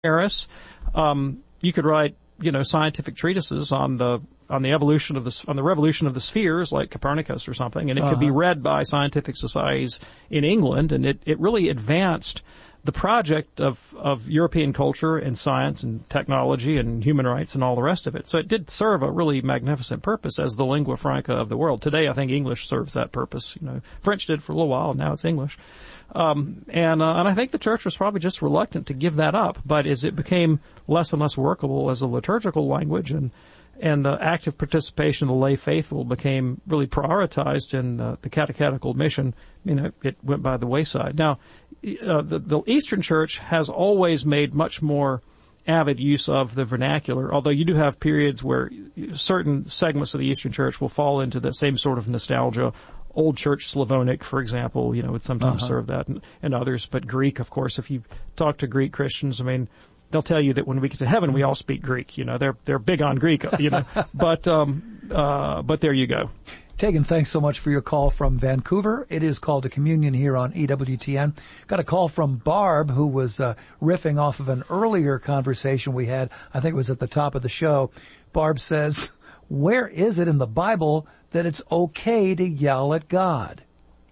Harris. You could write, scientific treatises on the evolution of on the revolution of the spheres, like Copernicus or something, and it could be read by scientific societies in England, and it really advanced the project of European culture and science and technology and human rights and all the rest of it. So it did serve a really magnificent purpose as the lingua franca of the world. Today, I think English serves that purpose. French did for a little while, and now it's English. And I think the church was probably just reluctant to give that up. But as it became less and less workable as a liturgical language, and the active participation of the lay faithful became really prioritized in the catechetical mission, it went by the wayside. Now, the Eastern Church has always made much more avid use of the vernacular, although you do have periods where certain segments of the Eastern Church will fall into the same sort of nostalgia. Old Church Slavonic, for example, would sometimes serve that, and others. But Greek, of course, if you talk to Greek Christians, they'll tell you that when we get to heaven, we all speak Greek. They're big on Greek. But there you go. Tegan, thanks so much for your call from Vancouver. It is Call to Communion here on EWTN. Got a call from Barb, who was riffing off of an earlier conversation we had. I think it was at the top of the show. Barb says, where is it in the Bible that it's okay to yell at God?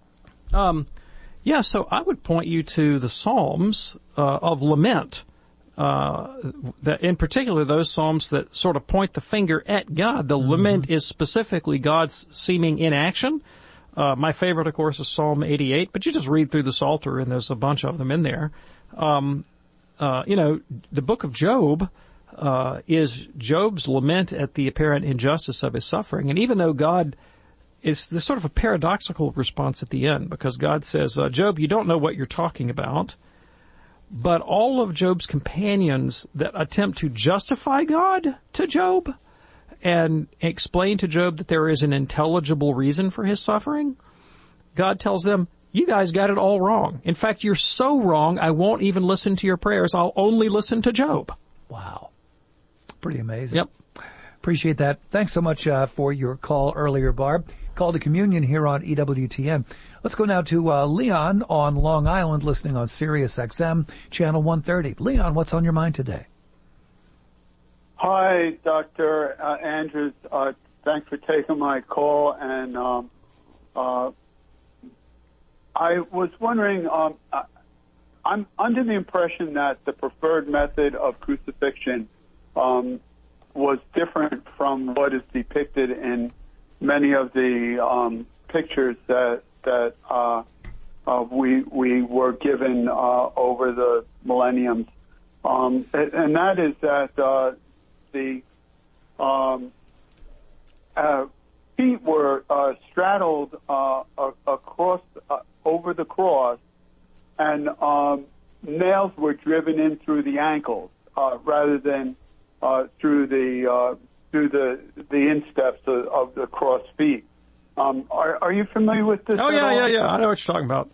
So I would point you to the Psalms of lament. That in particular, those psalms that sort of point the finger at God. The lament is specifically God's seeming inaction. My favorite, of course, is Psalm 88, but you just read through the Psalter and there's a bunch of them in there. The book of Job is Job's lament at the apparent injustice of his suffering. And even though God is, there's sort of a paradoxical response at the end, because God says, Job, you don't know what you're talking about. But all of Job's companions that attempt to justify God to Job and explain to Job that there is an intelligible reason for his suffering, God tells them, you guys got it all wrong. In fact, you're so wrong, I won't even listen to your prayers. I'll only listen to Job. Wow. Pretty amazing. Yep. Appreciate that. Thanks so much for your call earlier, Barb. Call to Communion here on EWTN. Let's go now to Leon on Long Island, listening on Sirius XM, channel 130. Leon, what's on your mind today? Hi, Dr. Andrews. Thanks for taking my call. And I was wondering, I'm under the impression that the preferred method of crucifixion was different from what is depicted in many of the pictures that we were given over the millenniums, and that is that the feet were straddled across over the cross, and nails were driven in through the ankles rather than through the insteps of the cross feet. Are you familiar with this? Oh, yeah. I know what you're talking about.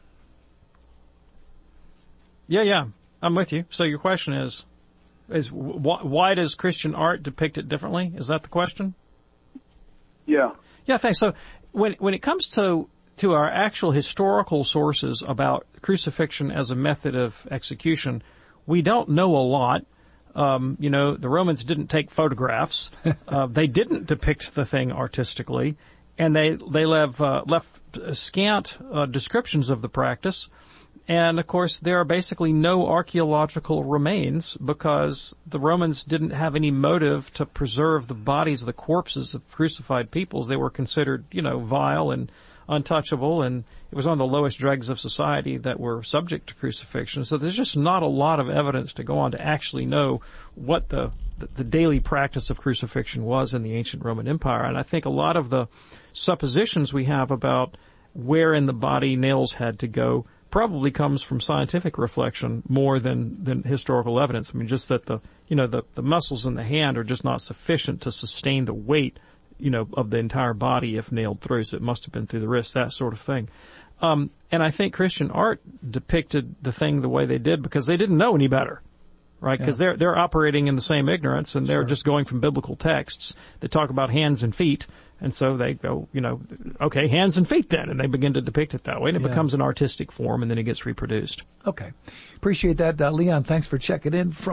Yeah. I'm with you. So your question is why does Christian art depict it differently? Is that the question? Yeah. Yeah, thanks. So when it comes to our actual historical sources about crucifixion as a method of execution, we don't know a lot. The Romans didn't take photographs. They didn't depict the thing artistically. And they left scant descriptions of the practice. And, of course, there are basically no archaeological remains because the Romans didn't have any motive to preserve the bodies of the corpses of crucified peoples. They were considered, vile and untouchable, and it was on the lowest dregs of society that were subject to crucifixion. So there's just not a lot of evidence to go on to actually know what the daily practice of crucifixion was in the ancient Roman Empire. And I think a lot of the suppositions we have about where in the body nails had to go probably comes from scientific reflection more than historical evidence. Just that the muscles in the hand are just not sufficient to sustain the weight, of the entire body if nailed through. So it must have been through the wrist, that sort of thing. And I think Christian art depicted the thing the way they did because they didn't know any better, right? Because they're operating in the same ignorance, and they're just going from biblical texts that talk about hands and feet. And so they go, okay, hands and feet then, and they begin to depict it that way, and it becomes an artistic form, and then it gets reproduced. Okay. Appreciate that. Leon, thanks for checking in from